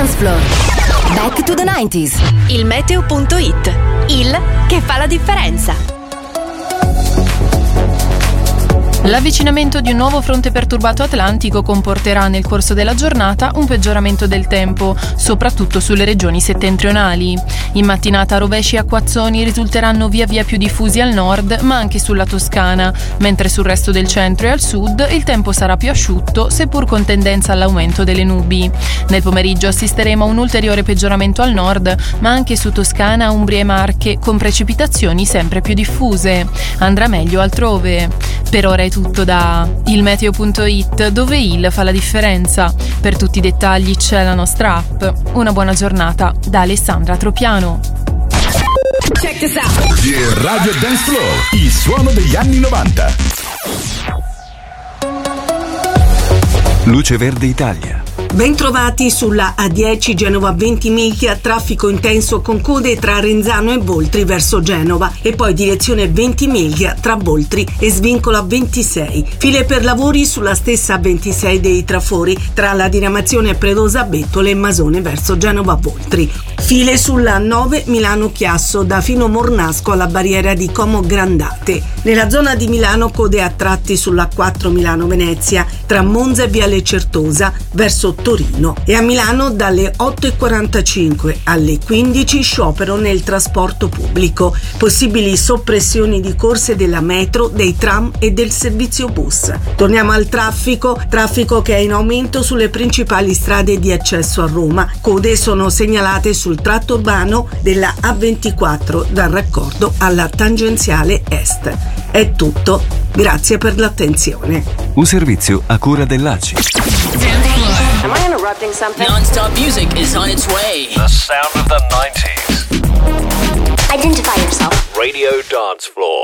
Dance Floor. Back to the 90s. Il meteo.it, il che fa la differenza. L'avvicinamento di un nuovo fronte perturbato atlantico comporterà nel corso della giornata un peggioramento del tempo, soprattutto sulle regioni settentrionali. In mattinata rovesci e acquazzoni risulteranno via via più diffusi al nord, ma anche sulla Toscana, mentre sul resto del centro e al sud il tempo sarà più asciutto, seppur con tendenza all'aumento delle nubi. Nel pomeriggio assisteremo a un ulteriore peggioramento al nord, ma anche su Toscana, Umbria e Marche, con precipitazioni sempre più diffuse. Andrà meglio altrove. Per ora è tutto da ilmeteo.it, dove il fa la differenza. Per tutti i dettagli c'è la nostra app. Una buona giornata da Alessandra Tropiano. Check this out. Yeah, Radio Dance Floor, il suono degli anni 90. Luce Verde Italia. Bentrovati sulla A10 Genova Ventimiglia, traffico intenso con code tra Renzano e Voltri verso Genova e poi direzione Ventimiglia tra Voltri e Svincola 26. File per lavori sulla stessa 26 dei trafori tra la diramazione Predosa Bettole e Masone verso Genova Voltri. File sulla 9 Milano Chiasso da Fino Mornasco alla barriera di Como Grandate. Nella zona di Milano code a tratti sulla 4 Milano Venezia tra Monza e Viale Certosa verso Torino, e a Milano dalle 8:45 alle 15 sciopero nel trasporto pubblico. Possibili soppressioni di corse della metro, dei tram e del servizio bus. Torniamo al traffico che è in aumento sulle principali strade di accesso a Roma. Code sono segnalate sul tratto urbano della A24 dal raccordo alla tangenziale est. È tutto, grazie per l'attenzione. Un servizio a cura dell'ACI. Am I interrupting something? Non-stop music is on its way. The sound of the 90s. Identify yourself. Radio Dance Floor.